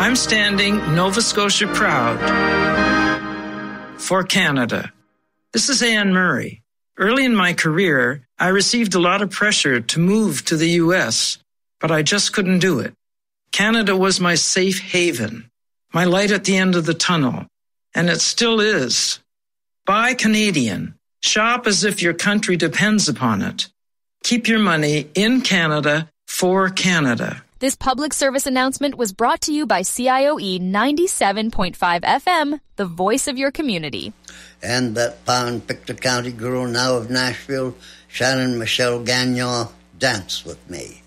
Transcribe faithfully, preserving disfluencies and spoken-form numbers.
I'm standing Nova Scotia proud for Canada. This is Anne Murray. Early in my career, I received a lot of pressure to move to the U S, but I just couldn't do it. Canada was my safe haven, my light at the end of the tunnel, and it still is. Buy Canadian. Shop as if your country depends upon it. Keep your money in Canada for Canada. This public service announcement was brought to you by C I O E ninety-seven point five F M, the voice of your community. And that Pound Pictou County girl now of Nashville, Shannon Michelle Gagnon, Dance With Me.